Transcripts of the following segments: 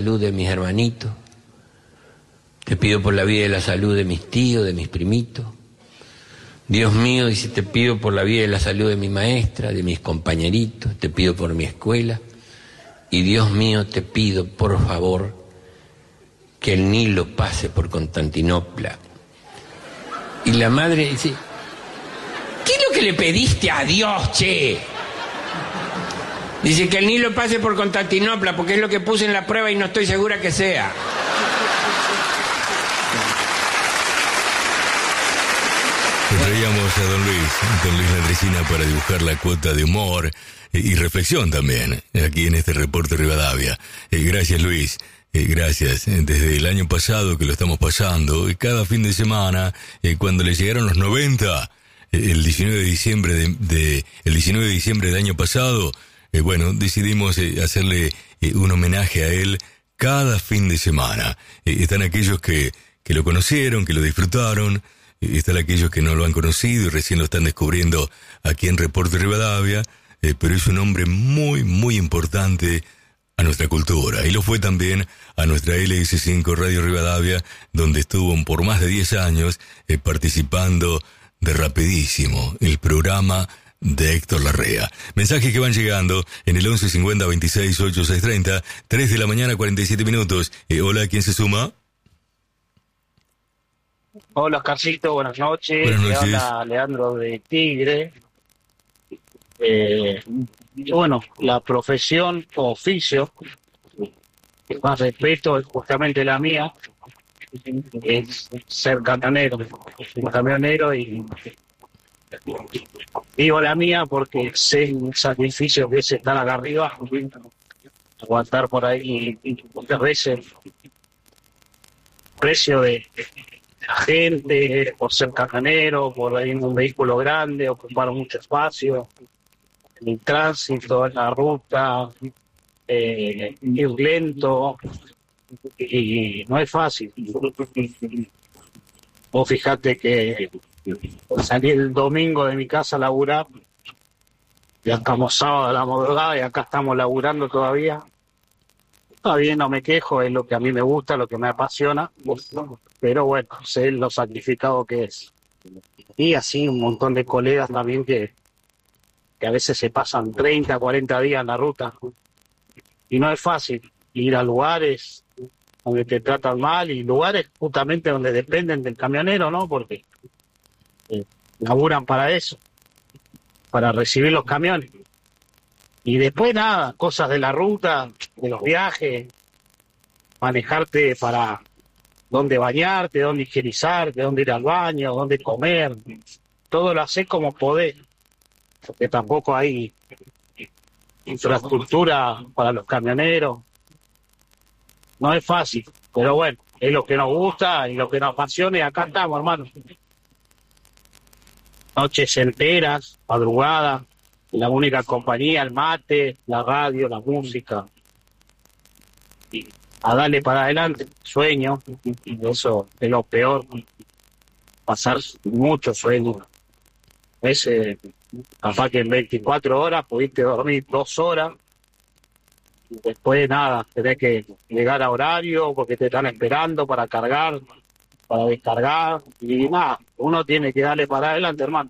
salud de mis hermanitos, te pido por la vida y la salud de mis tíos, de mis primitos. Dios mío, dice, te pido por la vida y la salud de mi maestra, de mis compañeritos, te pido por mi escuela. Y Dios mío, te pido, por favor, que el Nilo pase por Constantinopla. Y la madre dice, ¿qué es lo que le pediste a Dios, che? Dice que el Nilo pase por Constantinopla, porque es lo que puse en la prueba y no estoy segura que sea. Le traíamos a don Luis Landresina, para dibujar la cuota de humor y reflexión también, aquí en este reporte Rivadavia. Gracias, Luis. Gracias. Desde el año pasado que lo estamos pasando, cada fin de semana, cuando le llegaron los 90, el 19 de diciembre el 19 de diciembre del año pasado, bueno, decidimos hacerle un homenaje a él cada fin de semana. Están aquellos que lo conocieron, que lo disfrutaron, están aquellos que no lo han conocido y recién lo están descubriendo aquí en Reporte Rivadavia, pero es un hombre muy, muy importante a nuestra cultura, y lo fue también a nuestra LS5 Radio Rivadavia, donde estuvo por más de 10 años participando de Rapidísimo, el programa de Héctor Larrea. Mensajes que van llegando en el 11 50 26 8 6 30, 3 de la mañana, 47 minutos. Hola, ¿quién se suma? Hola, Oscarcito, buenas noches. Buenas noches. Habla Leandro de Tigre. Bueno, la profesión o oficio que más respeto es justamente la mía, es ser camionero. Soy camionero y digo la mía porque sé el sacrificio que es estar acá arriba, aguantar por ahí muchas veces el precio de la gente, por ser camionero, por ir en un vehículo grande, ocupar mucho espacio, en el tránsito, en la ruta, ir lento, y no es fácil. Vos fijate que salí el domingo de mi casa a laburar, ya estamos sábado a la madrugada y acá estamos laburando todavía. Está bien, no me quejo, es lo que a mí me gusta, lo que me apasiona, pero bueno, sé lo sacrificado que es. Y así un montón de colegas también que a veces se pasan 30, 40 días en la ruta. Y no es fácil ir a lugares donde te tratan mal y lugares justamente donde dependen del camionero, ¿no? Porque laburan para eso, para recibir los camiones. Y después nada, cosas de la ruta, de los viajes, manejarte para dónde bañarte, dónde higienizarte, dónde ir al baño, dónde comer. Todo lo haces como podés, porque tampoco hay infraestructura para los camioneros. No es fácil, pero bueno, es lo que nos gusta y lo que nos apasiona y acá estamos, hermano. Noches enteras, madrugadas, la única compañía, el mate, la radio, la música. Y a darle para adelante, sueño, y eso es lo peor, pasar mucho sueño. A veces, capaz que en 24 horas pudiste dormir 2 horas, y después nada, tenés que llegar a horario porque te están esperando para cargar, para descargar, y nada, uno tiene que darle para adelante, hermano.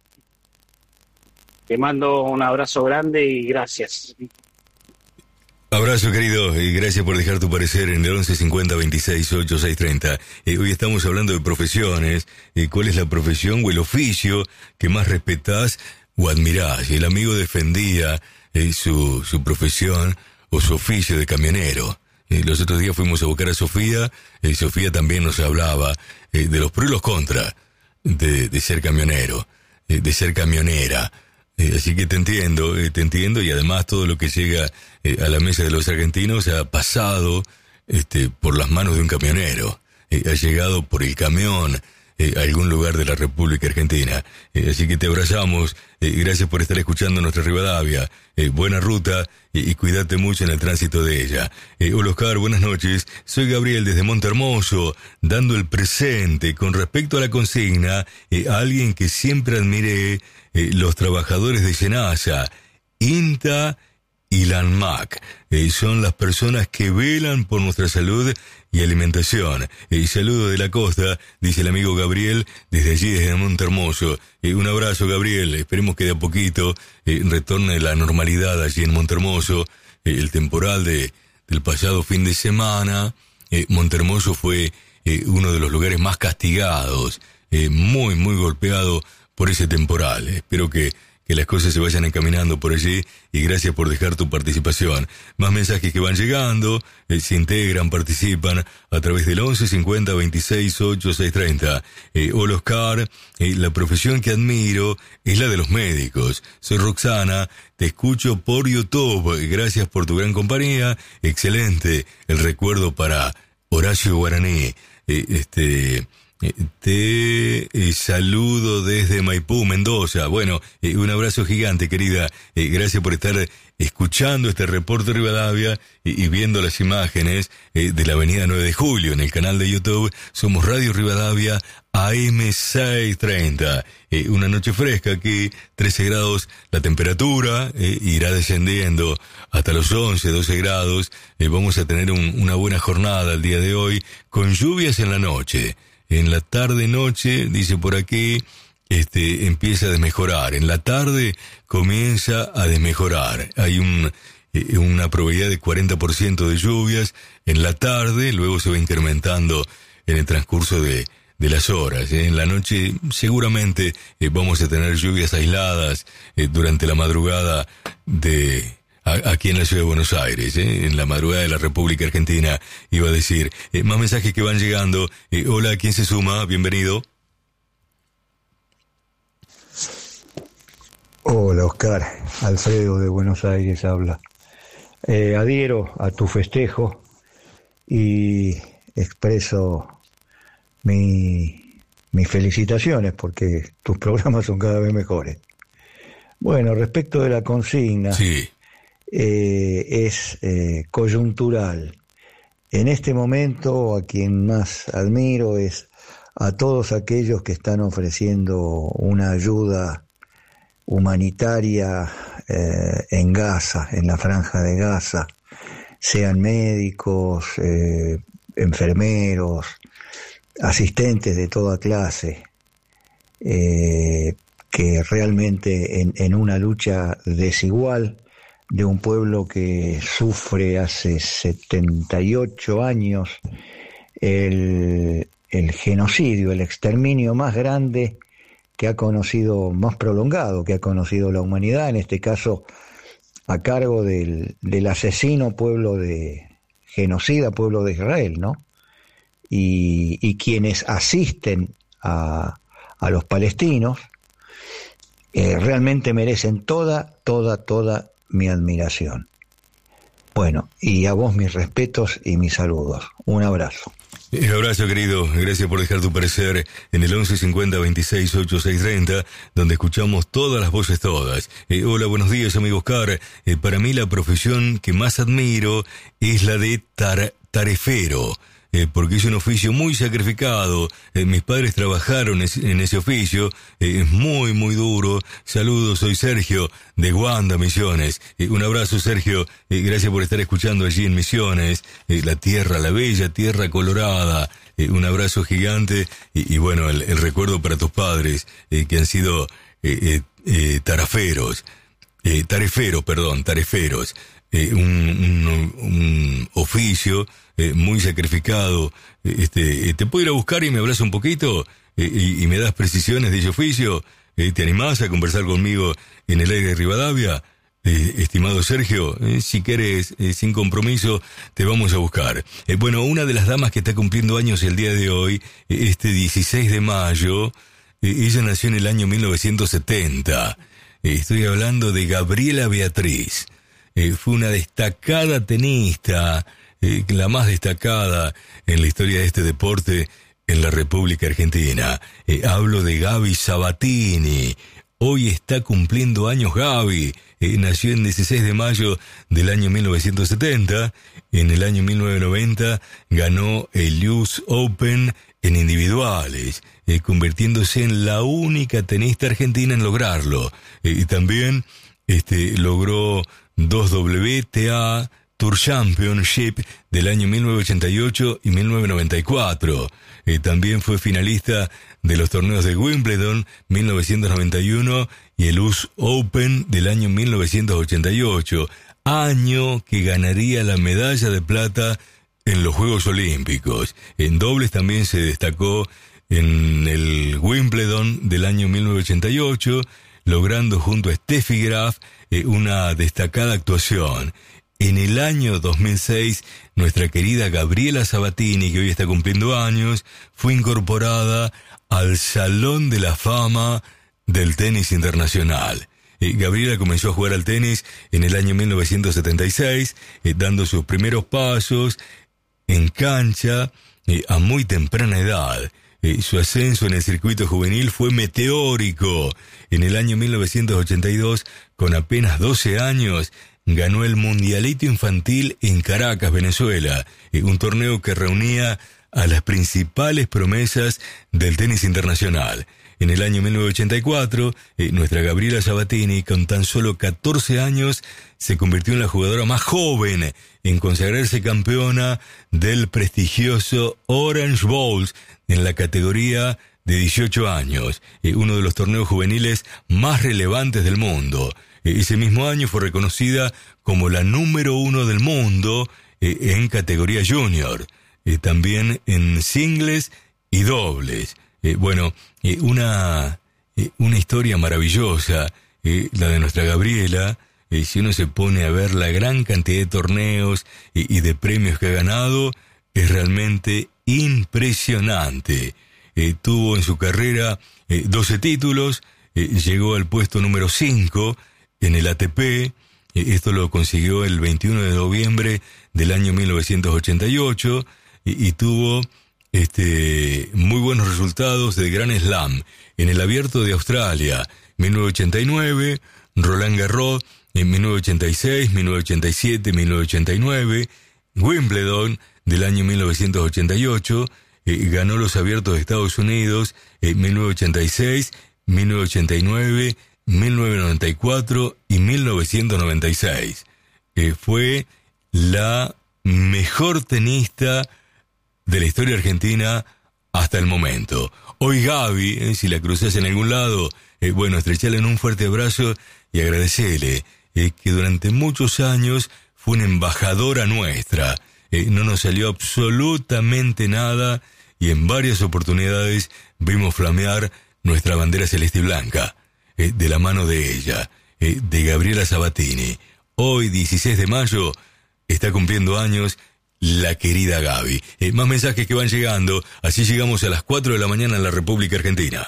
Te mando un abrazo grande y gracias. Abrazo, querido, y gracias por dejar tu parecer en el 11 50 26 8 6 30. Hoy estamos hablando de profesiones. ¿Cuál es la profesión o el oficio que más respetás o admirás? El amigo defendía su profesión o su oficio de camionero. Los otros días fuimos a buscar a Sofía, Sofía también nos hablaba de los pros y los contras de ser camionero, de ser camionera. Así que te entiendo, y además todo lo que llega a la mesa de los argentinos ha pasado por las manos de un camionero, ha llegado por el camión a algún lugar de la República Argentina. Así que te abrazamos, gracias por estar escuchando nuestra Rivadavia, buena ruta y cuídate mucho en el tránsito de ella. Hola Oscar, buenas noches, soy Gabriel desde Montehermoso, dando el presente con respecto a la consigna, a alguien que siempre admiré, los trabajadores de Senasa, INTA y la ANMAC. Son las personas que velan por nuestra salud y alimentación. Saludo de la costa, dice el amigo Gabriel, desde allí, desde Montermoso. Un abrazo, Gabriel. Esperemos que de a poquito retorne la normalidad allí en Montermoso. El temporal del pasado fin de semana, Montermoso fue uno de los lugares más castigados, muy, muy golpeado por ese temporal. Espero que las cosas se vayan encaminando por allí, y gracias por dejar tu participación. Más mensajes que van llegando, se integran, participan a través del 11 50 26 8 630. Hola Oscar, la profesión que admiro es la de los médicos. Soy Roxana, te escucho por YouTube, gracias por tu gran compañía, excelente el recuerdo para Horacio Guaraní. Te saludo desde Maipú, Mendoza. Bueno, un abrazo gigante, querida. Gracias por estar escuchando este reporte Rivadavia y viendo las imágenes de la avenida 9 de Julio en el canal de YouTube. Somos Radio Rivadavia AM630. Una noche fresca aquí, 13 grados la temperatura, irá descendiendo hasta los 11, 12 grados. Vamos a tener una buena jornada el día de hoy, con lluvias en la noche. En la tarde-noche, dice por aquí, empieza a desmejorar. En la tarde comienza a desmejorar. Hay una probabilidad de 40% de lluvias en la tarde, luego se va incrementando en el transcurso de las horas. En la noche seguramente vamos a tener lluvias aisladas durante la madrugada aquí en la ciudad de Buenos Aires, en la madrugada de la República Argentina, iba a decir. Más mensajes que van llegando. Hola, ¿quién se suma? Bienvenido. Hola, Oscar. Alfredo de Buenos Aires habla. Adhiero a tu festejo y expreso mis felicitaciones porque tus programas son cada vez mejores. Bueno, respecto de la consigna... Sí. Es coyuntural. En este momento a quien más admiro es a todos aquellos que están ofreciendo una ayuda humanitaria en Gaza, en la franja de Gaza, sean médicos, enfermeros, asistentes de toda clase, que realmente en una lucha desigual de un pueblo que sufre hace 78 años el genocidio, el exterminio más grande que ha conocido, más prolongado que ha conocido la humanidad, en este caso a cargo del asesino genocida pueblo de Israel, ¿no? Y quienes asisten a los palestinos realmente merecen toda mi admiración. Bueno, y a vos mis respetos y mis saludos. Un abrazo. Un abrazo, querido. Gracias por dejar tu parecer en el 11 50 26 8 630, donde escuchamos todas las voces todas. Hola, buenos días, amigo Oscar. Para mí la profesión que más admiro es la de tarefero. Porque es un oficio muy sacrificado. Mis padres trabajaron en ese oficio, es muy, muy duro. Saludos, soy Sergio, de Guanda, Misiones. Un abrazo, Sergio, gracias por estar escuchando allí en Misiones, la bella tierra colorada. Un abrazo gigante, y bueno, el recuerdo para tus padres, que han sido tareferos. Un oficio muy sacrificado. ¿Te puedo ir a buscar y me hablas un poquito? Y me das precisiones de ese oficio. ¿Te animás a conversar conmigo en el aire de Rivadavia? Estimado Sergio, si querés, sin compromiso, te vamos a buscar. Bueno, una de las damas que está cumpliendo años el día de hoy, 16 de mayo, ella nació en el año 1970. Estoy hablando de Gabriela Beatriz. Fue una destacada tenista, la más destacada en la historia de este deporte en la República Argentina. Hablo de Gaby Sabatini. Hoy está cumpliendo años Gaby. Nació en 16 de mayo del año 1970. En el año 1990 ganó el US Open en individuales, convirtiéndose en la única tenista argentina en lograrlo. Y también logró 2 WTA Tour Championship del año 1988 y 1994. También fue finalista de los torneos de Wimbledon 1991 y el US Open del año 1988, año que ganaría la medalla de plata en los Juegos Olímpicos. En dobles también se destacó en el Wimbledon del año 1988, logrando junto a Steffi Graf una destacada actuación. En el año 2006, nuestra querida Gabriela Sabatini, que hoy está cumpliendo años, fue incorporada al Salón de la Fama del Tenis Internacional. Gabriela comenzó a jugar al tenis en el año 1976, dando sus primeros pasos en cancha a muy temprana edad. Su ascenso en el circuito juvenil fue meteórico. En el año 1982, con apenas 12 años, ganó el Mundialito Infantil en Caracas, Venezuela, un torneo que reunía a las principales promesas del tenis internacional. En el año 1984, nuestra Gabriela Sabatini, con tan solo 14 años, se convirtió en la jugadora más joven en consagrarse campeona del prestigioso Orange Bowl en la categoría de 18 años, uno de los torneos juveniles más relevantes del mundo. Ese mismo año fue reconocida como la número 1 del mundo en categoría junior, también en singles y dobles. Una historia maravillosa, la de nuestra Gabriela. Si uno se pone a ver la gran cantidad de torneos y de premios que ha ganado, es realmente impresionante. Tuvo en su carrera 12 títulos, llegó al puesto número 5 en el ATP. Esto lo consiguió el 21 de noviembre del año 1988 y tuvo muy buenos resultados de Grand Slam en el Abierto de Australia 1989, Roland Garros en 1986, 1987, 1989, Wimbledon del año 1988, ganó los Abiertos de Estados Unidos en 1986, 1989, 1994 y 1996. Fue la mejor tenista de la historia argentina hasta el momento. Hoy Gaby, si la cruzás en algún lado, estrechala en un fuerte abrazo y agradecele que durante muchos años fue una embajadora nuestra. No nos salió absolutamente nada y en varias oportunidades vimos flamear nuestra bandera celeste y blanca, de la mano de ella, de Gabriela Sabatini. Hoy, 16 de mayo, está cumpliendo años la querida Gaby. Más mensajes que van llegando, así llegamos a las 4 de la mañana en la República Argentina.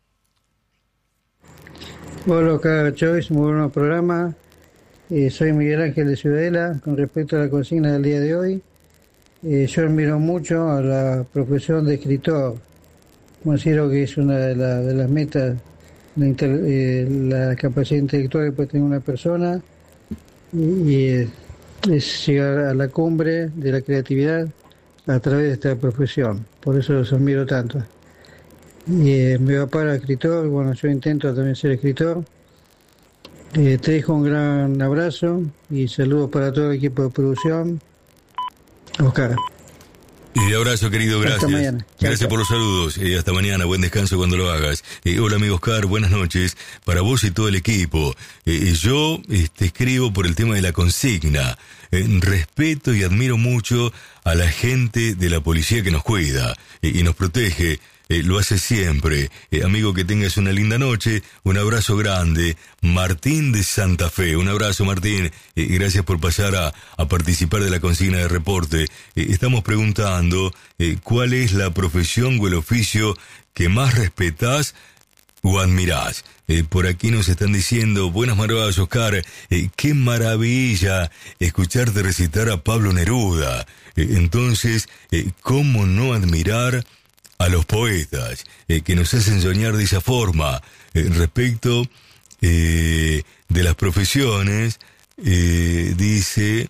Hola, acá Choice, muy buen programa. Soy Miguel Ángel de Ciudadela. Con respecto a la consigna del día de hoy, yo admiro mucho a la profesión de escritor. Considero que es una de las metas, la capacidad intelectual que puede tener una persona y es llegar a la cumbre de la creatividad a través de esta profesión. Por eso los admiro tanto. Mi papá era escritor, yo intento también ser escritor. Te dejo un gran abrazo y saludos para todo el equipo de producción. Oscar. Y de abrazo, querido, gracias. Hasta mañana. Gracias por los saludos y hasta mañana, buen descanso cuando lo hagas. Hola amigo Oscar, buenas noches para vos y todo el equipo. Yo te escribo por el tema de la consigna. Respeto y admiro mucho a la gente de la policía que nos cuida y nos protege. Lo hace siempre. Amigo, que tengas una linda noche. Un abrazo grande. Martín de Santa Fe. Un abrazo, Martín. Gracias por pasar a participar de la consigna de reporte. Estamos preguntando cuál es la profesión o el oficio que más respetás o admirás. Por aquí nos están diciendo, buenas madrugadas, Oscar. Qué maravilla escucharte recitar a Pablo Neruda. Entonces, ¿cómo no admirar a los poetas que nos hacen soñar de esa forma? Respecto de las profesiones, dice,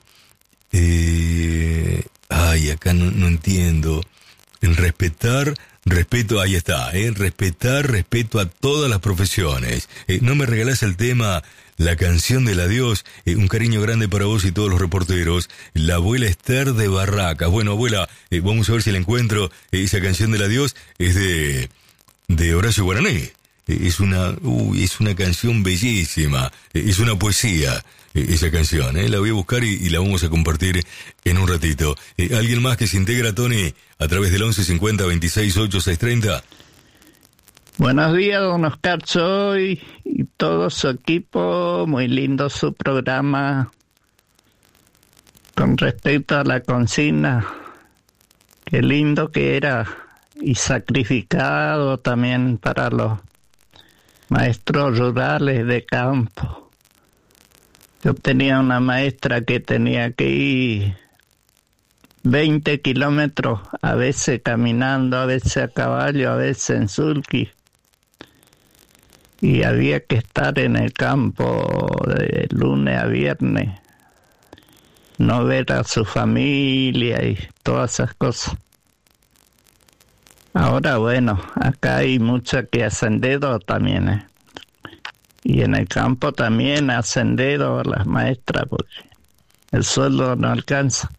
acá no entiendo. En respeto, ahí está, respeto a todas las profesiones. ¿No me regalás el tema la canción del adiós. Un cariño grande para vos y todos los reporteros. La abuela Esther de Barracas. Bueno, abuela, vamos a ver si la encuentro. Esa canción del adiós es de Horacio Guaraní. Es una canción bellísima. Es una poesía. Esa canción, la voy a buscar y la vamos a compartir en un ratito. ¿Alguien más que se integra, Tony, a través del 11 50 26 8 630? Buenos días, don Oscar Choy y todo su equipo. Muy lindo su programa. Con respecto a la consigna, qué lindo que era y sacrificado también para los maestros rurales de campo. Yo tenía una maestra que tenía que ir 20 kilómetros, a veces caminando, a veces a caballo, a veces en sulky. Y había que estar en el campo de lunes a viernes, no ver a su familia y todas esas cosas. Ahora, bueno, acá hay mucho que hacen dedo también, Y en el campo también hacen dedo las maestras porque el sueldo no alcanza.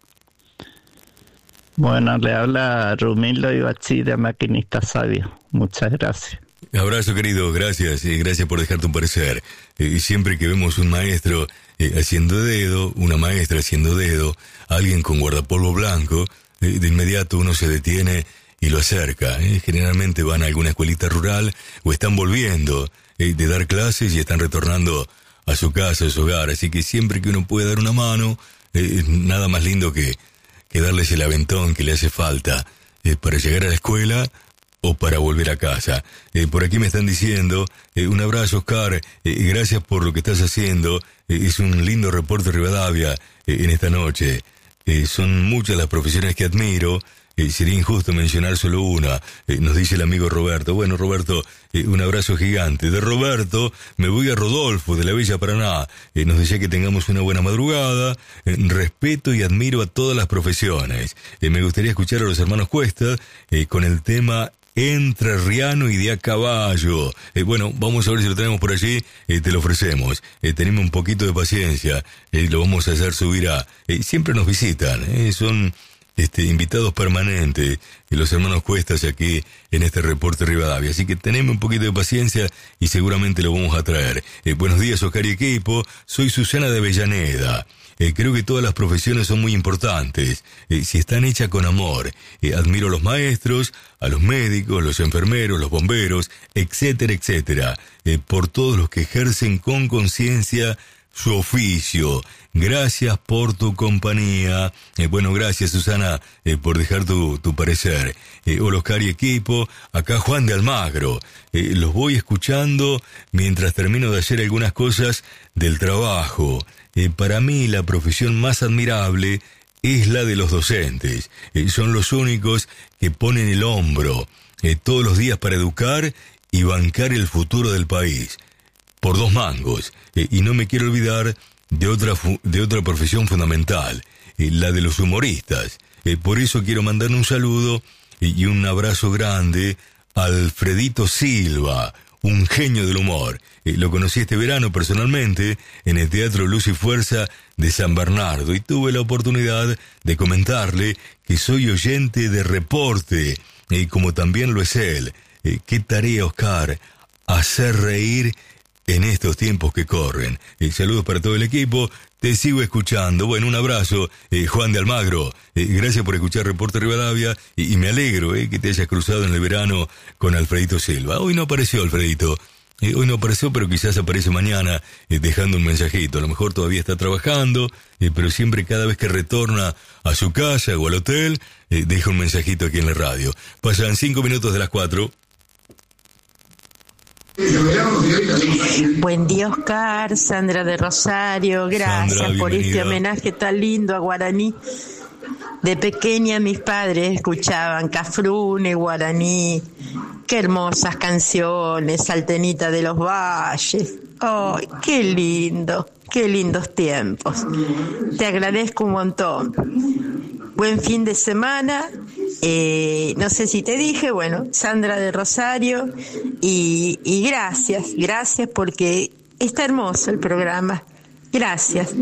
Bueno, le habla Rumilo Ibachi de Maquinista Sabio. Muchas gracias. Abrazo, querido, gracias, gracias por dejar tu parecer. Siempre que vemos un maestro haciendo dedo, una maestra haciendo dedo, alguien con guardapolvo blanco, de inmediato uno se detiene y lo acerca. Generalmente van a alguna escuelita rural o están volviendo de dar clases y están retornando a su casa, a su hogar. Así que siempre que uno puede dar una mano, nada más lindo que darles el aventón que le hace falta para llegar a la escuela o para volver a casa. Por aquí me están diciendo, un abrazo, Oscar, gracias por lo que estás haciendo. Es un lindo reporte Rivadavia en esta noche. Son muchas las profesiones que admiro. Sería injusto mencionar solo una, nos dice el amigo Roberto. Bueno, Roberto, un abrazo gigante. De Roberto me voy a Rodolfo, de la Bella Paraná. Nos desea que tengamos una buena madrugada. Respeto y admiro a todas las profesiones. Me gustaría escuchar a los hermanos Cuesta con el tema entrerriano y de a caballo. Bueno, vamos a ver si lo tenemos por allí. Te lo ofrecemos. Tenemos un poquito de paciencia. Lo vamos a hacer subir a... siempre nos visitan. Son... invitados permanentes y los hermanos Cuestas aquí en este reporte Rivadavia, así que tenemos un poquito de paciencia y seguramente lo vamos a traer. Buenos días, Oscar y equipo, soy Susana de Avellaneda. Creo que todas las profesiones son muy importantes, si están hechas con amor. Admiro a los maestros, a los médicos, los enfermeros, los bomberos, etcétera, etcétera, por todos los que ejercen con conciencia su oficio. Gracias por tu compañía. Bueno, gracias, Susana, por dejar tu parecer. Hola, Oscar y equipo, acá Juan de Almagro. Los voy escuchando mientras termino de hacer algunas cosas del trabajo. Para mí la profesión más admirable es la de los docentes. Son los únicos que ponen el hombro todos los días para educar y bancar el futuro del país. Por 2 mangos. Y no me quiero olvidar de otra profesión fundamental, la de los humoristas. Por eso quiero mandar un saludo y un abrazo grande a Alfredito Silva, un genio del humor. Lo conocí este verano personalmente en el Teatro Luz y Fuerza de San Bernardo y tuve la oportunidad de comentarle que soy oyente de reporte, como también lo es él. Qué tarea, Oscar, hacer reír en estos tiempos que corren. Saludos para todo el equipo, te sigo escuchando. Bueno, un abrazo, Juan de Almagro. Gracias por escuchar Reporte Rivadavia y me alegro que te hayas cruzado en el verano con Alfredito Silva. Hoy no apareció Alfredito, hoy no apareció, pero quizás aparece mañana dejando un mensajito. A lo mejor todavía está trabajando, pero siempre cada vez que retorna a su casa o al hotel, deja un mensajito aquí en la radio. Pasan 5 minutos de las 4. Buen día, Oscar, Sandra de Rosario, gracias Sandra, por bienvenida. este homenaje tan lindo a Guaraní. De pequeña mis padres escuchaban Cafrune, Guaraní, qué hermosas canciones, Saltenita de los Valles. ¡Ay, qué lindo! ¡Qué lindos tiempos! Te agradezco un montón. Buen fin de semana. No sé si te dije, bueno, Sandra de Rosario, y gracias porque Está hermoso el programa. Gracias.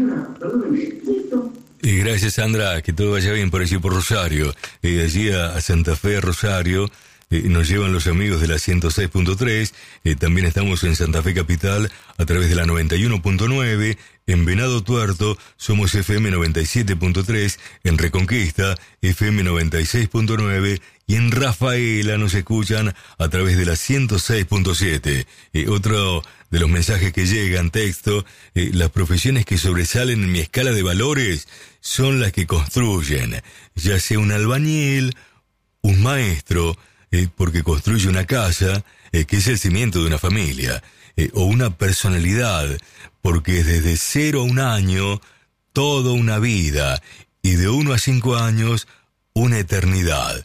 Y gracias, Sandra, que todo vaya bien por allí por Rosario. Allí a Santa Fe, Rosario, nos llevan los amigos de la 106.3. También estamos en Santa Fe Capital a través de la 91.9. En Venado Tuerto somos FM 97.3. En Reconquista, FM 96.9. Y en Rafaela nos escuchan a través de la 106.7. Otro de los mensajes que llegan, texto, las profesiones que sobresalen en mi escala de valores son las que construyen, ya sea un albañil, un maestro, porque construye una casa, que es el cimiento de una familia, o una personalidad, porque desde 0 a 1 año, toda una vida, y de 1 a 5 años, una eternidad.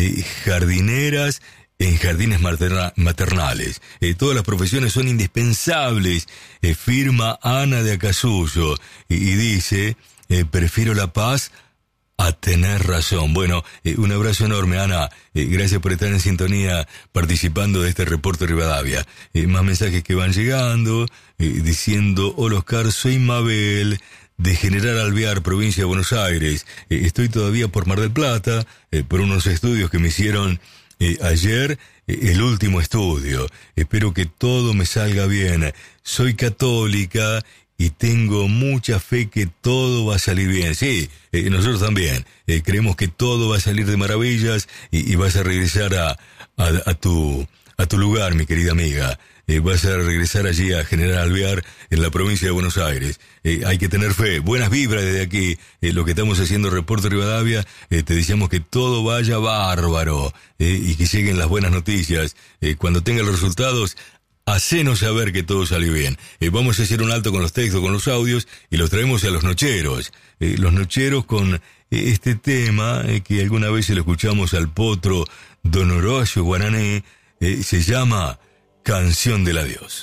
Jardineras en jardines maternales. Todas las profesiones son indispensables, firma Ana de Acasuso, y dice, prefiero la paz a tener razón. Bueno, un abrazo enorme, Ana. Gracias por estar en sintonía participando de este reporte Rivadavia. Más mensajes que van llegando, diciendo, hola Oscar, soy Mabel, de General Alvear, provincia de Buenos Aires. Estoy todavía por Mar del Plata, por unos estudios que me hicieron ayer, el último estudio. Espero que todo me salga bien. Soy católica y tengo mucha fe que todo va a salir bien. Sí, nosotros también. Creemos que todo va a salir de maravillas y vas a regresar a tu lugar, mi querida amiga. Vas a regresar allí a General Alvear, en la provincia de Buenos Aires. Hay que tener fe, buenas vibras desde aquí. Lo que estamos haciendo, Reporte Rivadavia, te deseamos que todo vaya bárbaro, y que lleguen las buenas noticias. Cuando tengan los resultados, hacenos saber que todo salió bien. Vamos a hacer un alto con los textos, con los audios, y los traemos a los nocheros. Los nocheros con este tema, que alguna vez se lo escuchamos al potro Don Horacio Guaraní, se llama Canción del Adiós.